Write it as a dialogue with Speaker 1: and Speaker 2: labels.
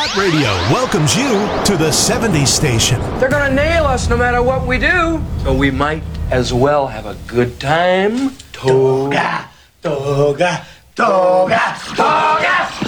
Speaker 1: Net Radio welcomes you to the 70s station.
Speaker 2: They're gonna nail us no matter what we do. So we might as well have a good time. Toga, toga, toga, toga.